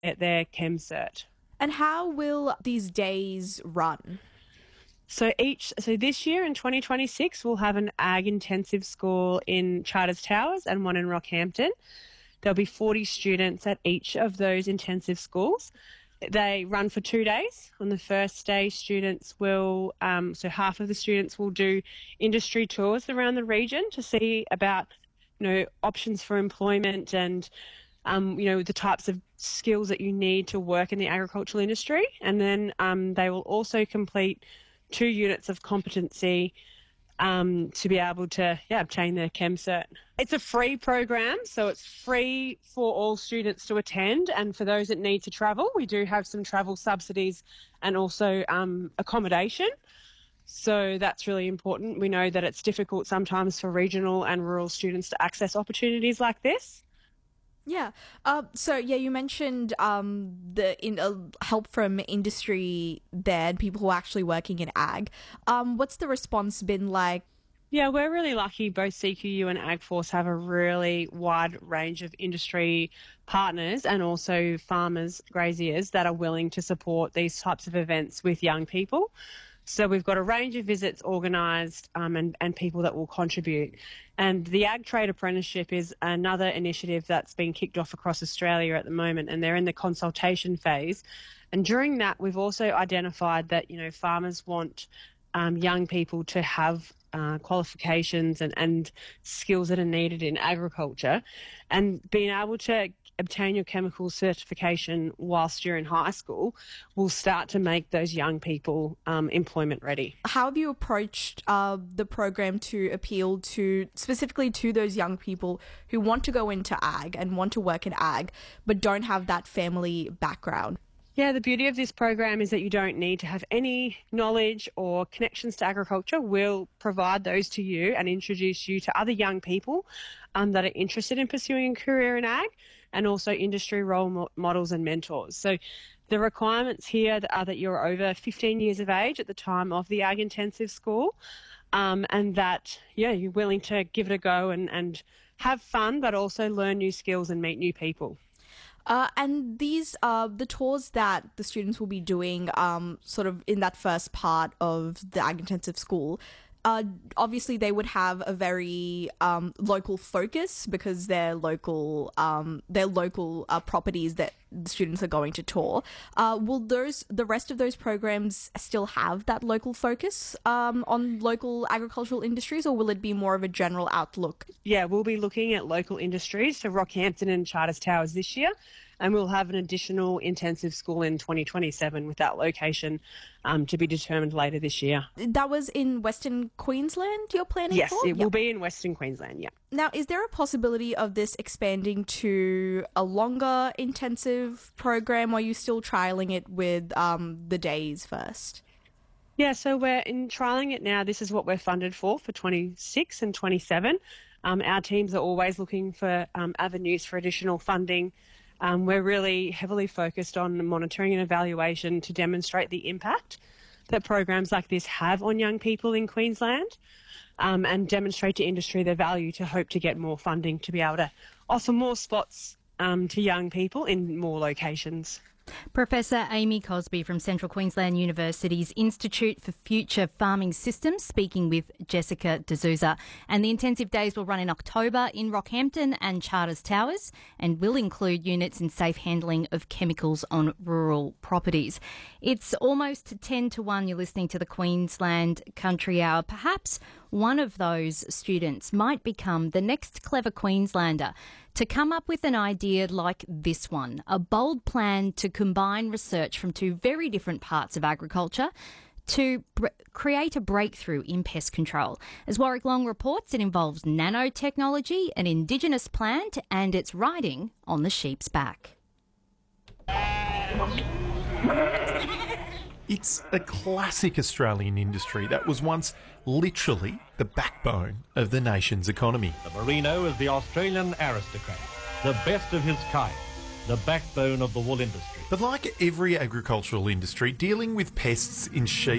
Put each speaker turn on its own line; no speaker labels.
get their Chem Cert.
And how will these days run?
So this year in 2026, we'll have an ag intensive school in Charters Towers and one in Rockhampton. There'll be 40 students at each of those intensive schools. They run for 2 days. On the first day, students will, so half of the students will do industry tours around the region to see about, options for employment and, the types of skills that you need to work in the agricultural industry. And then they will also complete 2 units of competency to be able to obtain their Chem Cert. It's a free program, so it's free for all students to attend, and for those that need to travel, we do have some travel subsidies and also accommodation. So that's really important. We know that it's difficult sometimes for regional and rural students to access opportunities like this.
Yeah. You mentioned help from industry there and people who are actually working in ag. What's the response been like?
Yeah, we're really lucky. Both CQU and AgForce have a really wide range of industry partners and also farmers, graziers that are willing to support these types of events with young people. So we've got a range of visits organised and people that will contribute. And the Ag Trade Apprenticeship is another initiative that's been kicked off across Australia at the moment, and they're in the consultation phase. And during that, we've also identified that, farmers want young people to have qualifications and skills that are needed in agriculture, and being able to obtain your chemical certification whilst you're in high school will start to make those young people employment ready.
How have you approached the program to appeal specifically to those young people who want to go into ag and want to work in ag but don't have that family background?
Yeah, the beauty of this program is that you don't need to have any knowledge or connections to agriculture. We'll provide those to you and introduce you to other young people that are interested in pursuing a career in ag, and also industry role models and mentors. So the requirements here are that you're over 15 years of age at the time of the ag intensive school, and that, you're willing to give it a go and have fun, but also learn new skills and meet new people.
And these, the tours that the students will be doing sort of in that first part of the ag intensive school, obviously they would have a very local focus because they're local properties that the students are going to tour. Will the rest of those programs still have that local focus on local agricultural industries, or will it be more of a general outlook?
Yeah, we'll be looking at local industries, so Rockhampton and Charters Towers this year, and we'll have an additional intensive school in 2027 with that location to be determined later this year.
That was in Western Queensland you're planning
yes,
for?
Yes, it will be in Western Queensland, yeah.
Now, is there a possibility of this expanding to a longer intensive program, or are you still trialling it with the days first?
Yeah, so we're trialling it now. This is what we're funded for 26 and 27. Our teams are always looking for avenues for additional funding. We're really heavily focused on monitoring and evaluation to demonstrate the impact that programs like this have on young people in Queensland, and demonstrate to industry the value to hope to get more funding to be able to offer more spots to young people in more locations.
Professor Amy Cosby from Central Queensland University's Institute for Future Farming Systems speaking with Jessica D'Souza. And the intensive days will run in October in Rockhampton and Charters Towers and will include units in safe handling of chemicals on rural properties. It's almost 10 to 1. You're listening to the Queensland Country Hour. Perhaps one of those students might become the next clever Queenslander to come up with an idea like this one, a bold plan to combine research from 2 very different parts of agriculture to create a breakthrough in pest control. As Warwick Long reports, it involves nanotechnology, an Indigenous plant, and it's riding on the sheep's back.
It's a classic Australian industry that was once literally the backbone of the nation's economy.
The merino is the Australian aristocrat, the best of his kind, the backbone of the wool industry.
But like every agricultural industry, dealing with pests in sheep